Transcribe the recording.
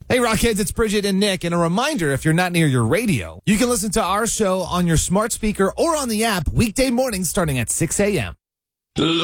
Hey, Rockheads, it's Bridget and Nick. And a reminder, if you're not near your radio, you can listen to our show on your smart speaker or on the app weekday mornings starting at 6 a.m.